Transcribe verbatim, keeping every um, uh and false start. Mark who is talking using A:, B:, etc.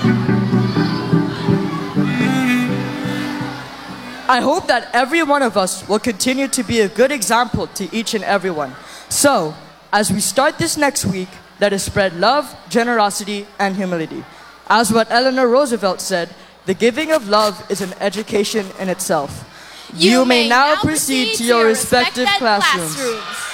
A: I hope that every one of us will continue to be a good example to each and everyone. So, as we start this next week, let us spread love, generosity, and humility. As what Eleanor Roosevelt said, the giving of love is an education in itself. You, may now proceed to your respective classrooms.